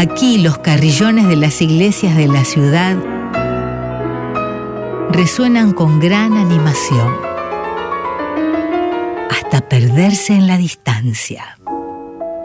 Aquí los carrillones de las iglesias de la ciudad resuenan con gran animación, hasta perderse en la distancia.